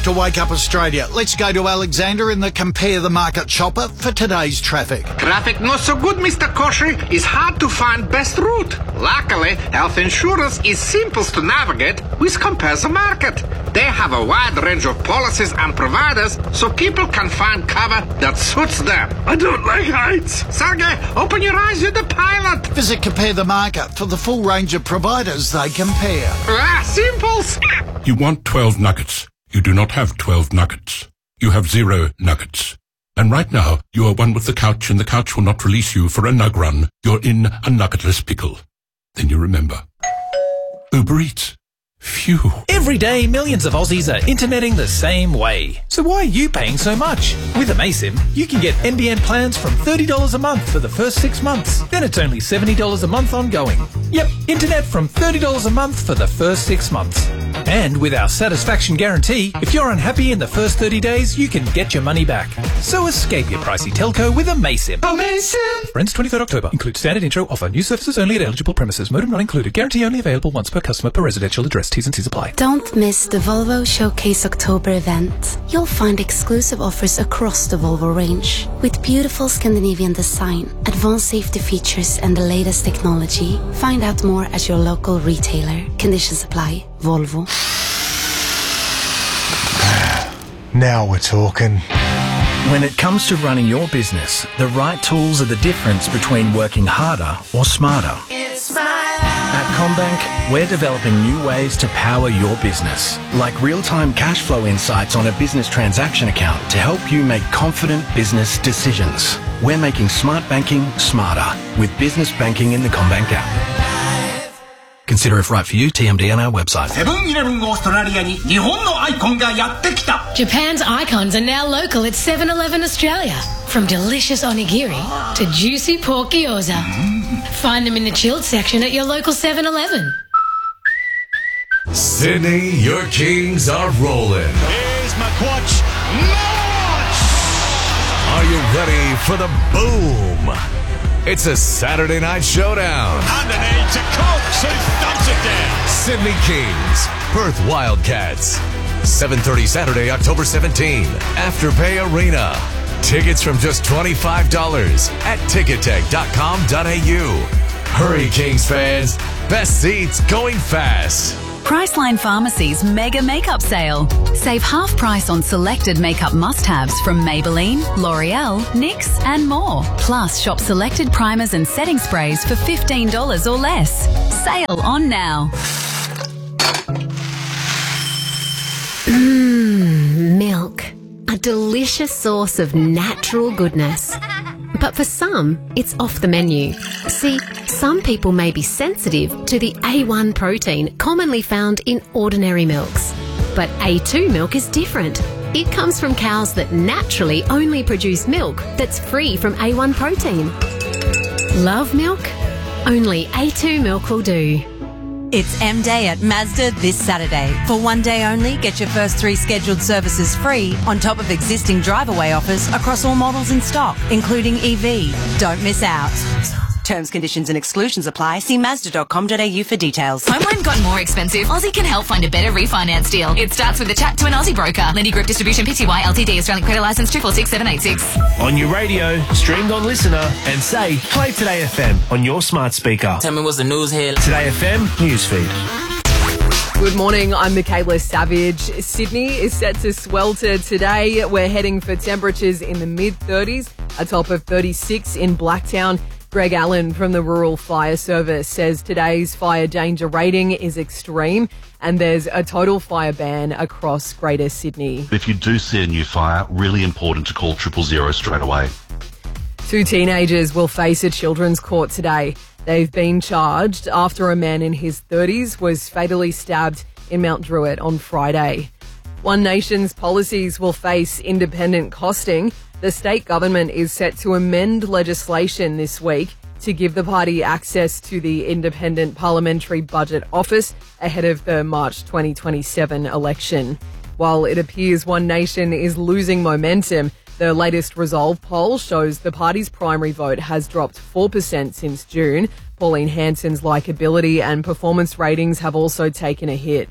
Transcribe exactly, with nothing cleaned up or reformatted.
to Wake Up Australia. Let's go to Alexander in the Compare the Market Chopper for today's traffic. Traffic not so good, Mister Koshy. It's hard to find best route. Luckily, health insurance is simple to navigate with Compare the Market. They have a wide range of policies and providers so people can find cover that suits them. I don't like heights. Sergey, open your eyes, you're the pilot. Visit Compare the Market for the full range of providers they compare. Ah, simples. You want twelve nuggets. You do not have twelve nuggets. You have zero nuggets. And right now, you are one with the couch, and the couch will not release you for a nug run. You're in a nuggetless pickle. Then you remember. Uber Eats. Phew. Every day, millions of Aussies are interneting the same way. So why are you paying so much? With Amaysim, you can get N B N plans from thirty dollars a month for the first six months. Then it's only seventy dollars a month ongoing. Yep, internet from thirty dollars a month for the first six months. And with our satisfaction guarantee, if you're unhappy in the first thirty days, you can get your money back. So escape your pricey telco with Amaysim. Amaysim! For ends twenty-third October. Includes standard intro. Offer new services only at eligible premises. Modem not included. Guarantee only available once per customer per residential address. T's and C's apply. Don't miss the Volvo Showcase October event. You'll find exclusive offers across the Volvo range. With beautiful Scandinavian design, advanced safety features and the latest technology. Find out more at your local retailer. Conditions apply. Volvo. Now we're talking. When it comes to running your business, the right tools are the difference between working harder or smarter. It's my life. At CommBank, we're developing new ways to power your business, like real-time cash flow insights on a business transaction account to help you make confident business decisions. We're making smart banking smarter with business banking in the CommBank app. Consider if right for you. T M D on our website. seven-Eleven オーストラリアに日本のアイコンがやってきた。 Japan's icons are now local at seven eleven Australia. From delicious onigiri to juicy pork gyoza. Find them in the chilled section at your local seven eleven. Sydney, your Kings are rolling. Here's McQuatch. March! Are you ready for the boom? It's a Saturday night showdown. Underneath to Cox, who thumps it down. Sydney Kings, Perth Wildcats. seven thirty Saturday, October seventeenth. Afterpay Arena. Tickets from just twenty-five dollars at tickettech dot com dot a u. Hurry, Kings fans. Best seats going fast. Priceline Pharmacy's Mega Makeup Sale. Save half price on selected makeup must-haves from Maybelline, L'Oreal, N Y X and more. Plus, shop selected primers and setting sprays for fifteen dollars or less. Sale on now. Mmm, milk. A delicious source of natural goodness. But for some, it's off the menu. See, some people may be sensitive to the A one protein commonly found in ordinary milks. But A two milk is different. It comes from cows that naturally only produce milk that's free from A one protein. Love milk? Only A two milk will do. It's M Day at Mazda this Saturday. For one day only, get your first three scheduled services free on top of existing drive-away offers across all models in stock, including E V. Don't miss out. Terms, conditions and exclusions apply. See mazda dot com dot a u for details. Home loan got more expensive? Aussie can help find a better refinance deal. It starts with a chat to an Aussie broker. Lendy Group Distribution Pty Ltd. Australian Credit Licence two four six seven eight six. On your radio, streamed on Listener, and say, play Today F M on your smart speaker. Tell me what's the news here. Today F M newsfeed. Good morning, I'm Michaela Savage. Sydney is set to swelter today. We're heading for temperatures in the mid thirties, a top of thirty-six in Blacktown. Greg Allen from the Rural Fire Service says today's fire danger rating is extreme and there's a total fire ban across Greater Sydney. If you do see a new fire, really important to call triple zero straight away. Two teenagers will face a children's court today. They've been charged after a man in his thirties was fatally stabbed in Mount Druitt on Friday. One Nation's policies will face independent costing. The state government is set to amend legislation this week to give the party access to the Independent Parliamentary Budget Office ahead of the March twenty twenty-seven election. While it appears One Nation is losing momentum, the latest Resolve poll shows the party's primary vote has dropped four percent since June. Pauline Hanson's likeability and performance ratings have also taken a hit.